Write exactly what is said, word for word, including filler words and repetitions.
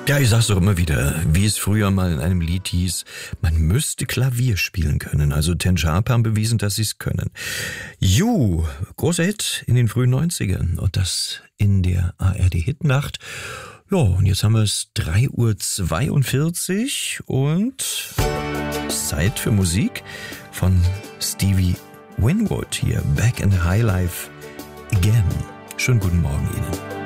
Ja, ich sag's doch immer wieder, wie es früher mal in einem Lied hieß, man müsste Klavier spielen können. Also Ten Sharp haben bewiesen, dass sie es können. You, großer Hit in den frühen neunzigern und das in der A R D-Hitnacht. Ja, und jetzt haben wir es drei Uhr zweiundvierzig und Zeit für Musik von Stevie Winwood hier, Back in the High Life Again. Schönen guten Morgen Ihnen.